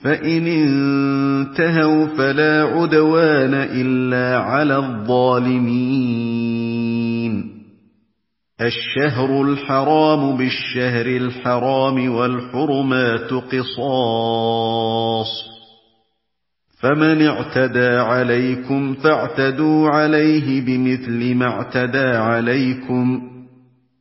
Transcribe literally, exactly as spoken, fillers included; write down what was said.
فَإِنِ انتَهَوْا فَلَا عُدْوَانَ إِلَّا عَلَى الظَّالِمِينَ الشَّهْرُ الْحَرَامُ بِالشَّهْرِ الْحَرَامِ وَالْحُرُمَاتُ قِصَاصٌ ۚ فَمَنِ اعْتَدَىٰ عَلَيْكُمْ فَاعْتَدُوا عَلَيْهِ بِمِثْلِ مَا اعْتَدَىٰ عَلَيْكُمْ ۚ